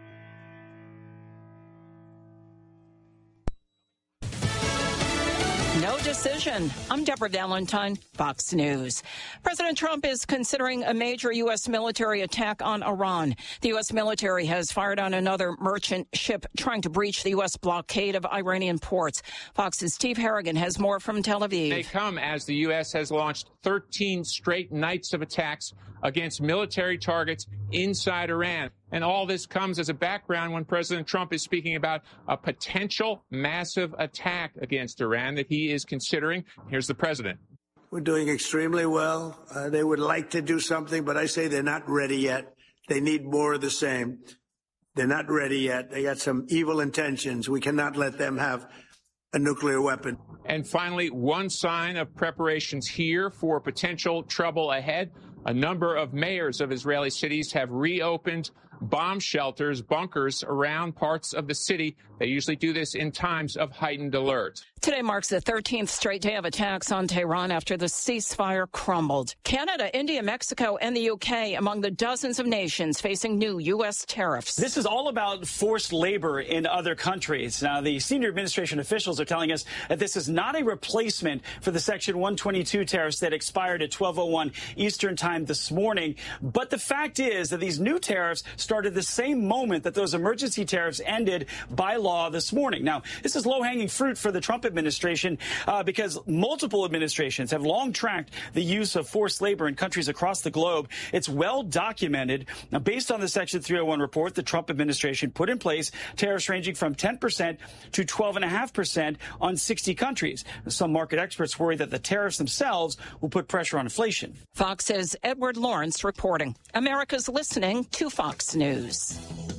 No decision. I'm Deborah Valentine, Fox News. President Trump is considering a major U S military attack on Iran. The U S military has fired on another merchant ship trying to breach the U S blockade of Iranian ports. Fox's Steve Harrigan has more from Tel Aviv. They come as the U S has launched thirteen straight nights of attacks against military targets inside Iran. And all this comes as a background when President Trump is speaking about a potential massive attack against Iran that he is considering. Here's the president. We're doing extremely well. Uh, they would like to do something, but I say they're not ready yet. They need more of the same. They're not ready yet. They got some evil intentions. We cannot let them have a nuclear weapon. And finally, one sign of preparations here for potential trouble ahead. A number of mayors of Israeli cities have reopened bomb shelters, bunkers around parts of the city. They usually do this in times of heightened alert. Today marks the thirteenth straight day of attacks on Tehran after the ceasefire crumbled. Canada, India, Mexico, and the U K among the dozens of nations facing new U S tariffs. This is all about forced labor in other countries. Now, the senior administration officials are telling us that this is not a replacement for the Section one twenty-two tariffs that expired at twelve oh one Eastern Time this morning. But the fact is that these new tariffs started the same moment that those emergency tariffs ended by law this morning. Now, this is low-hanging fruit for the Trump administration uh, because multiple administrations have long tracked the use of forced labor in countries across the globe. It's well documented. Now, based on the Section three oh one report, the Trump administration put in place tariffs ranging from ten percent to twelve point five percent on sixty countries. Some market experts worry that the tariffs themselves will put pressure on inflation. Fox says Edward Lawrence reporting. America's listening to Fox News.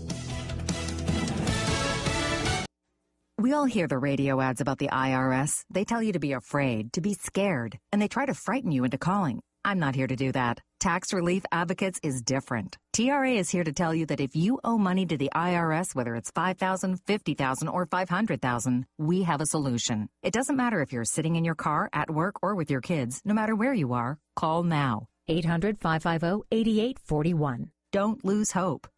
We all hear the radio ads about the I R S. They tell you to be afraid, to be scared, and they try to frighten you into calling. I'm not here to do that. Tax Relief Advocates is different. T R A is here to tell you that if you owe money to the I R S, whether it's five thousand dollars, fifty thousand dollars, or five hundred thousand dollars, we have a solution. It doesn't matter if you're sitting in your car, at work, or with your kids. No matter where you are, call now. eight hundred, five five zero, eight eight four one. Don't lose hope.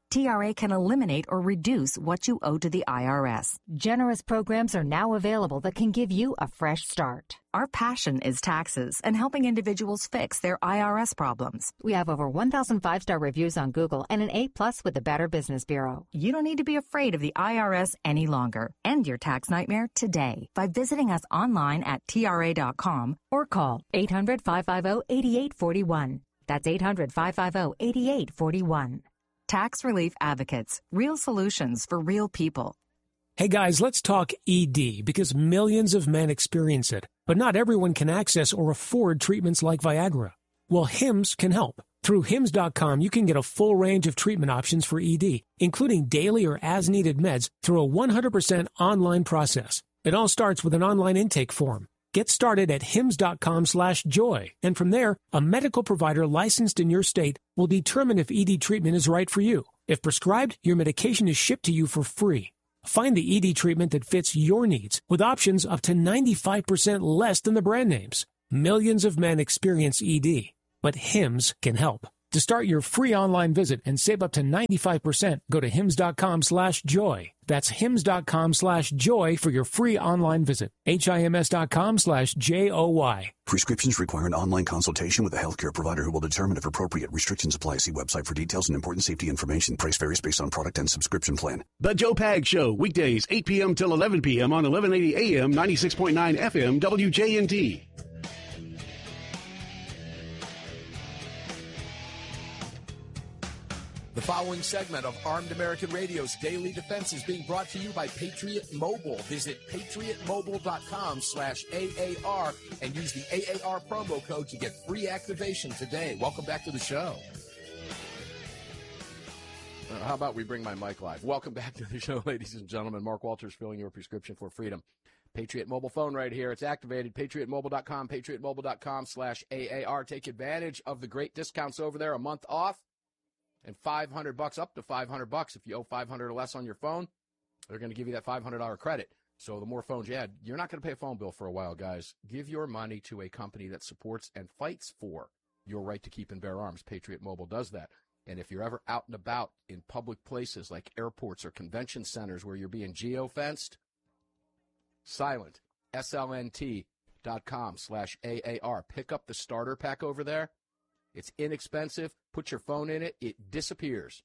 T R A can eliminate or reduce what you owe to the I R S. Generous programs are now available that can give you a fresh start. Our passion is taxes and helping individuals fix their I R S problems. We have over one thousand five-star reviews on Google and an A plus with the Better Business Bureau. You don't need to be afraid of the I R S any longer. End your tax nightmare today by visiting us online at T R A dot com or call eight hundred, five five zero, eight eight four one. That's eight hundred, five five zero, eight eight four one. Tax Relief Advocates. Real solutions for real people. Hey guys, let's talk E D because millions of men experience it, but not everyone can access or afford treatments like Viagra. Well, Hims can help. Through Hims dot com, you can get a full range of treatment options for E D, including daily or as-needed meds through a one hundred percent online process. It all starts with an online intake form. Get started at Hims dot com slash joy, and from there, a medical provider licensed in your state will determine if E D treatment is right for you. If prescribed, your medication is shipped to you for free. Find the E D treatment that fits your needs with options up to ninety-five percent less than the brand names. Millions of men experience E D, but Hims can help. To start your free online visit and save up to ninety-five percent, go to Hims dot com slash joy. That's Hims dot com slash joy for your free online visit. H I M S dot com slash J O Y. Prescriptions require an online consultation with a healthcare provider who will determine if appropriate. Restrictions apply. See website for details and important safety information. Price varies based on product and subscription plan. The Joe Pag Show, weekdays, eight p.m. till eleven p.m. on eleven eighty A M, ninety-six point nine F M, W J N T. The following segment of Armed American Radio's Daily Defense is being brought to you by Patriot Mobile. Visit patriot mobile dot com slash A A R and use the A A R promo code to get free activation today. Welcome back to the show. Uh, how about we bring my mic live? Welcome back to the show, ladies and gentlemen. Mark Walters filling your prescription for freedom. Patriot Mobile phone right here. It's activated. patriot mobile dot com, patriot mobile dot com slash A A R. Take advantage of the great discounts over there. A month off. And five hundred bucks, up to five hundred bucks. If you owe five hundred or less on your phone, they're going to give you that five hundred dollars credit. So the more phones you add, you're not going to pay a phone bill for a while, guys. Give your money to a company that supports and fights for your right to keep and bear arms. Patriot Mobile does that. And if you're ever out and about in public places like airports or convention centers where you're being geo-fenced, silent, S L N T dot com slash A A R. Pick up the starter pack over there. It's inexpensive. Put your phone in it. It disappears.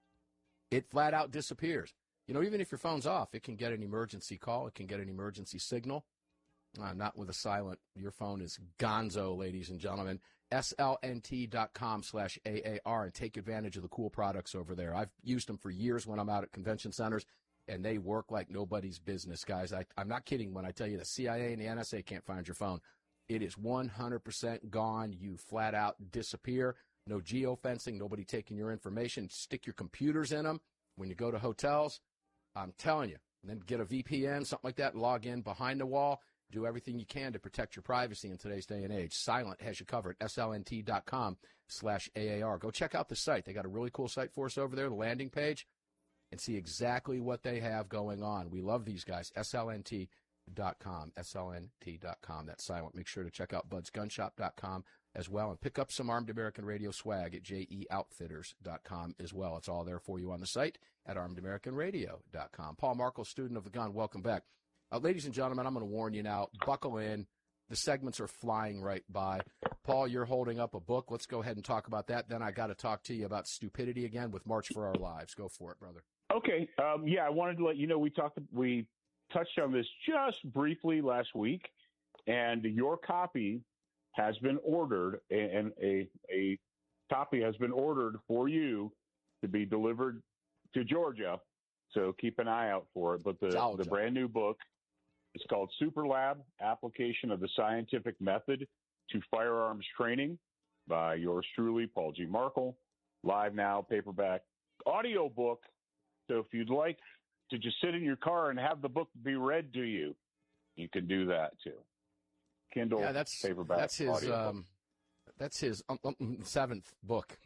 It flat out disappears. You know, even if your phone's off, it can get an emergency call. It can get an emergency signal. Uh, not with a silent. Your phone is gonzo, ladies and gentlemen. S L N T dot com slash A A R and take advantage of the cool products over there. I've used them for years when I'm out at convention centers, and they work like nobody's business, guys. I, I'm not kidding when I tell you the C I A and the N S A can't find your phone. It is one hundred percent gone. You flat out disappear. No geofencing, nobody taking your information. Stick your computers in them when you go to hotels. I'm telling you. And then get a V P N, something like that, log in behind the wall. Do everything you can to protect your privacy in today's day and age. Silent has you covered. S L N T dot com slash A A R. Go check out the site. They got a really cool site for us over there, the landing page, and see exactly what they have going on. We love these guys. S L N T dot com, S L N T dot com. That's silent. Make sure to check out buds gun shop dot com as well and pick up some Armed American Radio swag at J E outfitters dot com as well. It's all there for you on the site at armed american radio dot com. Paul Markel, student of the gun, welcome back. Uh, ladies and gentlemen, I'm going to warn you now. Buckle in. The segments are flying right by. Paul, you're holding up a book. Let's go ahead and talk about that. Then I got to talk to you about stupidity again with March for Our Lives. Go for it, brother. Okay. Um, yeah, I wanted to let you know we talked. We touched on this just briefly last week, and your copy has been ordered, and a a copy has been ordered for you to be delivered to Georgia. So keep an eye out for it. But the the brand new book. It's called Super Lab, Application of the Scientific Method to Firearms Training by yours truly, Paul G. Markel. Live now, paperback, audio book. So if you'd like to just sit in your car and have the book be read to you, you can do that too. Kindle, yeah, that's, paperback, that's his, audio um, book. That's his um, um, seventh book.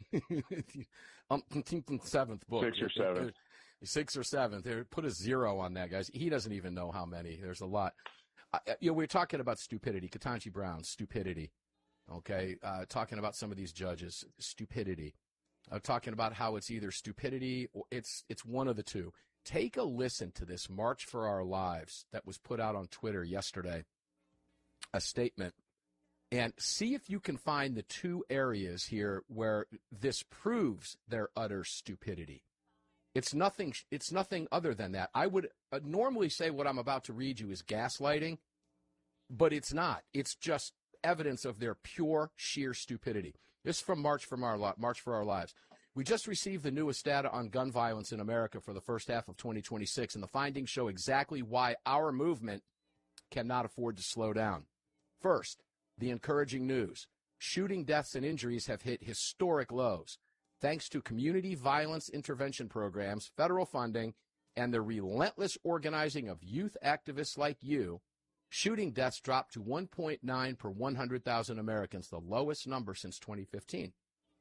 um, seventh book. Six or seven. Six or seven. There, put a zero on that, guys. He doesn't even know how many. There's a lot. Uh, you know, we're talking about stupidity. Ketanji Brown, stupidity. Okay, uh, talking about some of these judges, stupidity. uh, talking about how it's either stupidity or it's it's one of the two. Take a listen to this March for Our Lives that was put out on Twitter yesterday, a statement, and see if you can find the two areas here where this proves their utter stupidity. It's nothing. It's nothing other than that. I would uh, normally say what I'm about to read you is gaslighting, but it's not. It's just evidence of their pure, sheer stupidity. This is from March from Our Li- March for Our Lives. We just received the newest data on gun violence in America for the first half of twenty twenty-six, and the findings show exactly why our movement cannot afford to slow down. First, the encouraging news. Shooting deaths and injuries have hit historic lows. Thanks to community violence intervention programs, federal funding, and the relentless organizing of youth activists like you, shooting deaths dropped to one point nine per one hundred thousand Americans, the lowest number since twenty fifteen.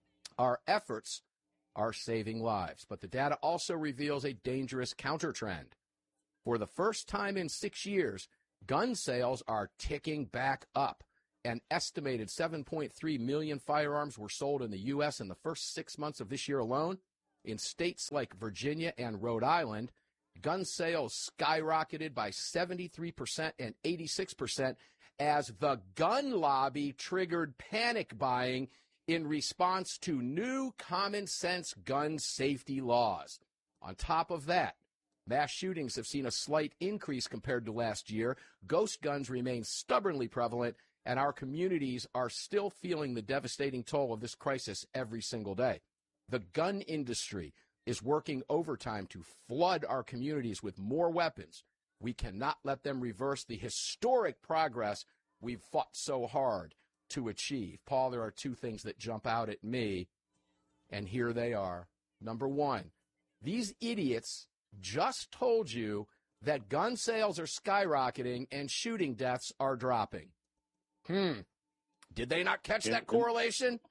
Our efforts are saving lives, but the data also reveals a dangerous counter-trend. For the first time in six years, gun sales are ticking back up. An estimated seven point three million firearms were sold in the U S in the first six months of this year alone. In states like Virginia and Rhode Island, gun sales skyrocketed by seventy-three percent and eighty-six percent as the gun lobby triggered panic buying in response to new common-sense gun safety laws. On top of that, mass shootings have seen a slight increase compared to last year. Ghost guns remain stubbornly prevalent, and our communities are still feeling the devastating toll of this crisis every single day. The gun industry is working overtime to flood our communities with more weapons. We cannot let them reverse the historic progress we've fought so hard to achieve. Paul, there are two things that jump out at me, and here they are. Number one, these idiots just told you that gun sales are skyrocketing and shooting deaths are dropping. Hmm. Did they not catch that correlation?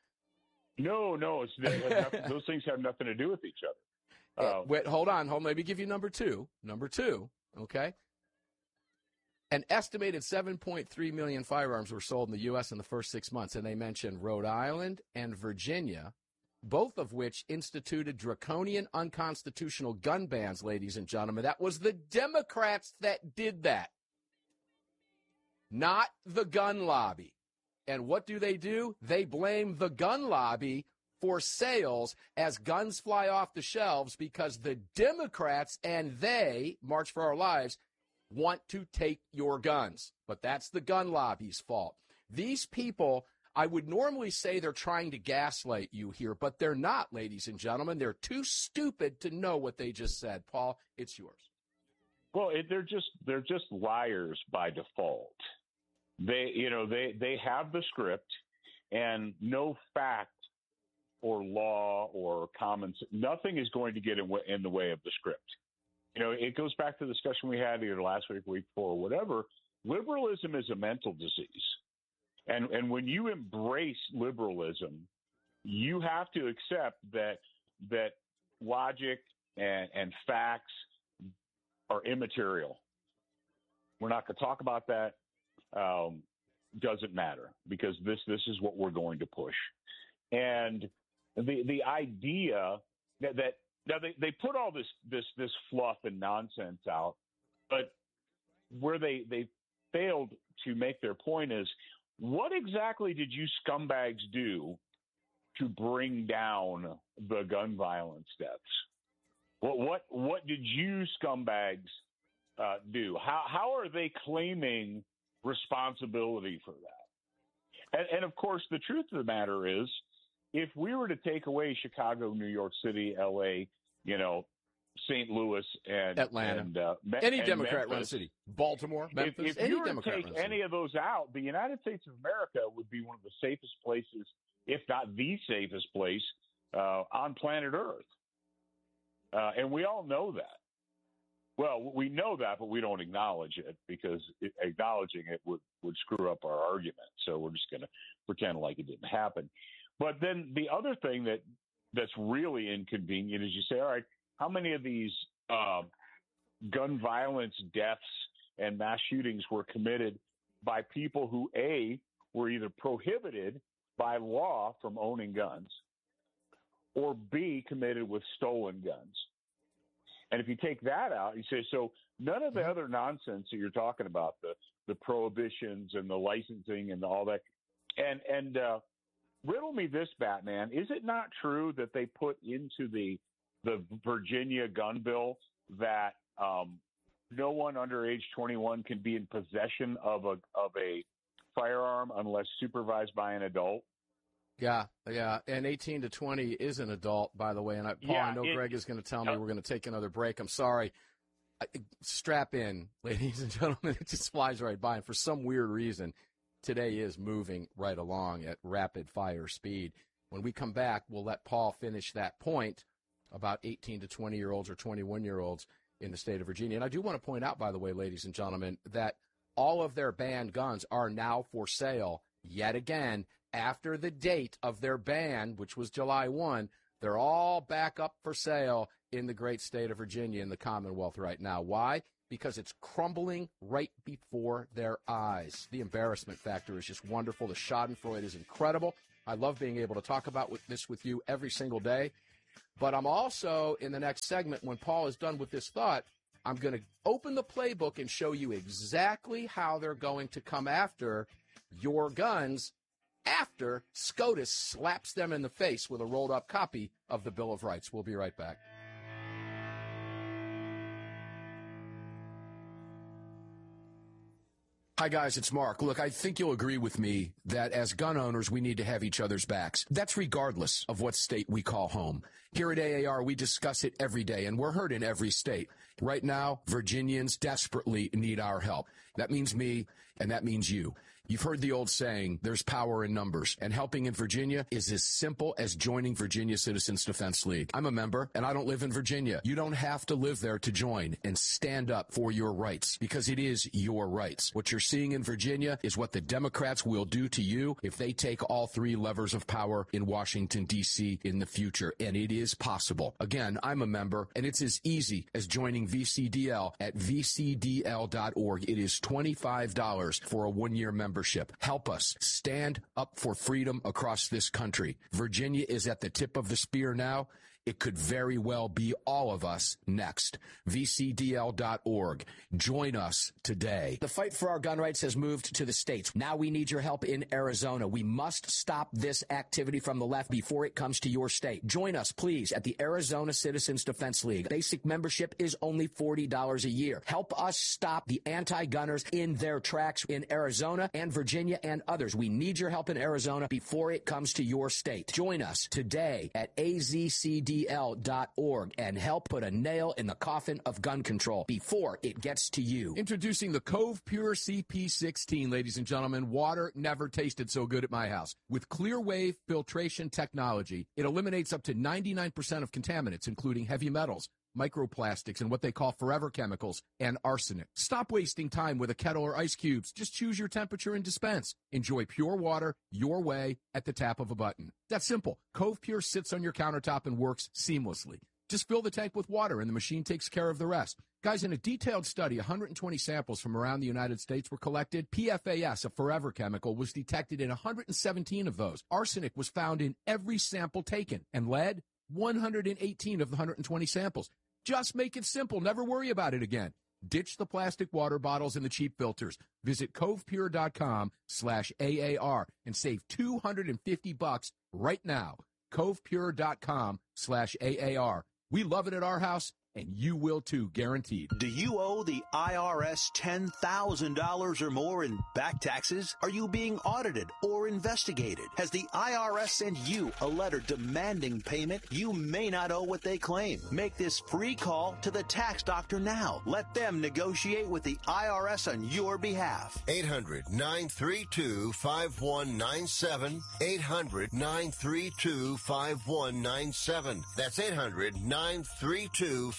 No, no. It's, nothing, those things have nothing to do with each other. Uh, Wait, hold on. Hold. Let me give you number two. Number two, okay? An estimated seven point three million firearms were sold in the U S in the first six months, and they mentioned Rhode Island and Virginia, both of which instituted draconian, unconstitutional gun bans, ladies and gentlemen. That was the Democrats that did that, not the gun lobby. And what do they do? They blame the gun lobby for sales as guns fly off the shelves because the Democrats and they, March for Our Lives, want to take your guns. But that's the gun lobby's fault. These people, I would normally say they're trying to gaslight you here, but they're not, ladies and gentlemen. They're too stupid to know what they just said. Paul, it's yours. Well, it, they're just they're just liars by default. They, you know, they, they have the script, and no fact or law or common sense, nothing is going to get in, in the way of the script. You know, it goes back to the discussion we had either last week, week before, whatever. Liberalism is a mental disease. And and when you embrace liberalism, you have to accept that that logic and, and facts are immaterial. We're not going to talk about that. Um, doesn't matter because this this is what we're going to push. And the the idea that, that now they, they put all this this this fluff and nonsense out, but where they, they failed to make their point is, what exactly did you scumbags do to bring down the gun violence deaths? What what what did you scumbags uh, do? How how are they claiming responsibility for that? And, and of course, the truth of the matter is, if we were to take away Chicago, New York City, L A, you know, Saint Louis, and Atlanta, and, uh, any and Democrat-run city, Baltimore, Memphis, if, if any you were Democrat to take any of those out, the United States of America would be one of the safest places, if not the safest place, uh, on planet Earth. Uh, and we all know that. Well, we know that, but we don't acknowledge it because it, acknowledging it would, would screw up our argument. So we're just going to pretend like it didn't happen. But then the other thing that that's really inconvenient is you say, all right, how many of these uh, gun violence deaths and mass shootings were committed by people who, A, were either prohibited by law from owning guns, or B, committed with stolen guns. And if you take that out, you say, so none of the other nonsense that you're talking about, the, the prohibitions and the licensing and all that. And, and uh, riddle me this, Batman. Is it not true that they put into the, the Virginia gun bill that um, no one under age twenty-one can be in possession of a, of a firearm unless supervised by an adult? Yeah, yeah, and eighteen to twenty is an adult, by the way. And I, Paul, Yeah, I know it- Greg is going to tell me we're going to take another break. I'm sorry. I, strap in, ladies and gentlemen. It just flies right by. And for some weird reason, today is moving right along at rapid fire speed. When we come back, we'll let Paul finish that point about eighteen to twenty-year-olds or twenty-one-year-olds in the state of Virginia. And I do want to point out, by the way, ladies and gentlemen, that all of their banned guns are now for sale yet again. After the date of their ban, which was July first, they're all back up for sale in the great state of Virginia, in the Commonwealth right now. Why? Because it's crumbling right before their eyes. The embarrassment factor is just wonderful. The schadenfreude is incredible. I love being able to talk about with this with you every single day. But I'm also, in the next segment, when Paul is done with this thought, I'm going to open the playbook and show you exactly how they're going to come after your guns after SCOTUS slaps them in the face with a rolled-up copy of the Bill of Rights. We'll be right back. Hi, guys, it's Mark. Look, I think you'll agree with me that as gun owners, we need to have each other's backs. That's regardless of what state we call home. Here at A A R, we discuss it every day, and we're heard in every state. Right now, Virginians desperately need our help. That means me, and that means you. You've heard the old saying, there's power in numbers, and helping in Virginia is as simple as joining Virginia Citizens Defense League. I'm a member, and I don't live in Virginia. You don't have to live there to join and stand up for your rights, because it is your rights. What you're seeing in Virginia is what the Democrats will do to you if they take all three levers of power in Washington, D C in the future, and it is possible. Again, I'm a member, and it's as easy as joining V C D L at v c d l dot org. It is twenty-five dollars for a one-year membership. Help us stand up for freedom across this country. Virginia is at the tip of the spear now. It could very well be all of us next. v c d l dot org. Join us today. The fight for our gun rights has moved to the states. Now we need your help in Arizona. We must stop this activity from the left before it comes to your state. Join us, please, at the Arizona Citizens Defense League. Basic membership is only forty dollars a year. Help us stop the anti-gunners in their tracks in Arizona and Virginia and others. We need your help in Arizona before it comes to your state. Join us today at a z c d l dot org and help put a nail in the coffin of gun control before it gets to you. Introducing the Cove Pure C P sixteen, ladies and gentlemen. Water never tasted so good at my house. With clear wave filtration technology, it eliminates up to ninety-nine percent of contaminants, including heavy metals, microplastics, and what they call forever chemicals, and arsenic. Stop wasting time with a kettle or ice cubes. Just choose your temperature and dispense. Enjoy pure water your way at the tap of a button. That's simple. Cove Pure sits on your countertop and works seamlessly. Just fill the tank with water, and the machine takes care of the rest. Guys, in a detailed study, one hundred twenty samples from around the United States were collected. P F A S, a forever chemical, was detected in one hundred seventeen of those. Arsenic was found in every sample taken, and lead, one hundred eighteen of the one hundred twenty samples. Just make it simple. Never worry about it again. Ditch the plastic water bottles and the cheap filters. Visit covepure.com slash AAR and save two hundred fifty bucks right now. covepure.com slash AAR. We love it at our house, and you will too, guaranteed. Do you owe the I R S ten thousand dollars or more in back taxes? Are you being audited or investigated? Has the I R S sent you a letter demanding payment? You may not owe what they claim. Make this free call to the tax doctor now. Let them negotiate with the I R S on your behalf. eight hundred nine three two five one nine seven. eight hundred nine three two five one nine seven. That's eight hundred nine three two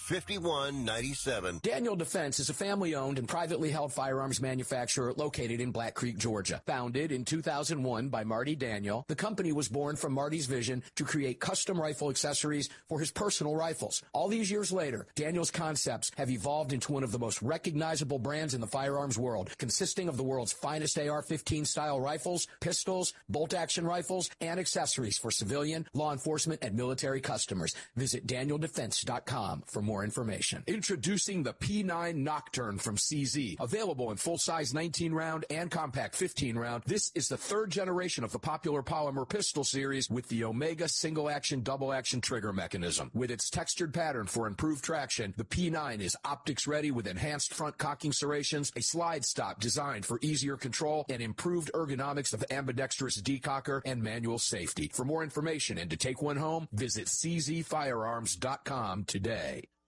fifty-one ninety-seven. Daniel Defense is a family-owned and privately held firearms manufacturer located in Black Creek, Georgia. Founded in two thousand one by Marty Daniel, the company was born from Marty's vision to create custom rifle accessories for his personal rifles. All these years later, Daniel's concepts have evolved into one of the most recognizable brands in the firearms world, consisting of the world's finest A R fifteen style rifles, pistols, bolt-action rifles, and accessories for civilian, law enforcement, and military customers. Visit daniel defense dot com for more information. Introducing the P nine Nocturne from C Z. Available in full-size nineteen round and compact fifteen round, this is the third generation of the popular polymer pistol series with the Omega single-action, double-action trigger mechanism. With its textured pattern for improved traction, the P nine is optics-ready with enhanced front cocking serrations, a slide stop designed for easier control, and improved ergonomics of ambidextrous decocker and manual safety. For more information and to take one home, visit c z firearms dot com today.